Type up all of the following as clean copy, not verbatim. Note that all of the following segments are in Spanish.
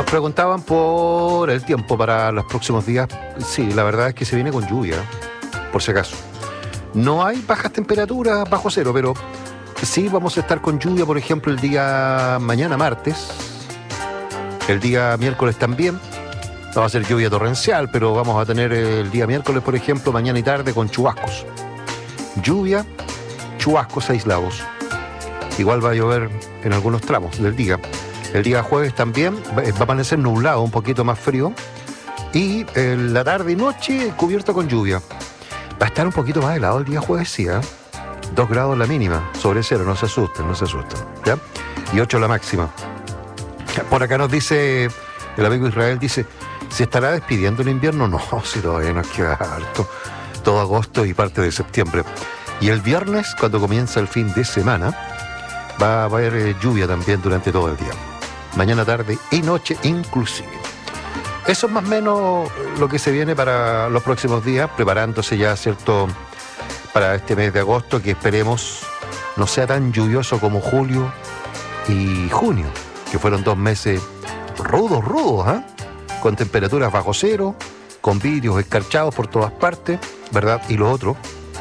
preguntaban por el tiempo para los próximos días. Sí, la verdad es que se viene con lluvia, por si acaso. No hay bajas temperaturas bajo cero, pero sí vamos a estar con lluvia, por ejemplo, el día mañana martes, el día miércoles también. No va a ser lluvia torrencial, pero vamos a tener el día miércoles, por ejemplo, mañana y tarde con chubascos. Lluvia, chubascos aislados. Igual va a llover en algunos tramos del día. El día jueves también va a amanecer nublado, un poquito más frío. Y la tarde y noche cubierto con lluvia. Va a estar un poquito más helado el día jueves, sí, 2 grados la mínima, sobre cero, no se asusten, ¿ya? Y 8 la máxima. Por acá nos dice, el amigo Israel dice, ¿se estará despidiendo el invierno? No, si todavía nos queda harto. Todo agosto y parte de septiembre. Y el viernes, cuando comienza el fin de semana, va a haber lluvia también durante todo el día. Mañana, tarde y noche inclusive. Eso es más o menos lo que se viene para los próximos días, preparándose ya, ¿cierto?, para este mes de agosto, que esperemos no sea tan lluvioso como julio y junio, que fueron 2 meses rudos, con temperaturas bajo cero, con vidrios escarchados por todas partes, ¿verdad? Y lo otro,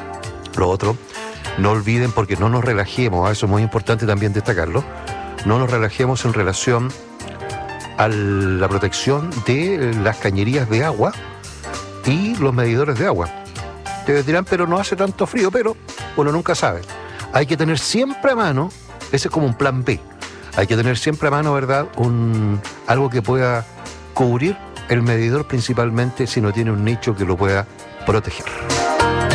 no olviden, porque no nos relajemos, eso es muy importante también destacarlo, no nos relajemos en relación a la protección de las cañerías de agua y los medidores de agua. Ustedes dirán, pero no hace tanto frío, pero uno nunca sabe. Hay que tener siempre a mano, ese es como un plan B, hay que tener siempre a mano, ¿verdad?, algo que pueda cubrir el medidor, principalmente si no tiene un nicho que lo pueda proteger.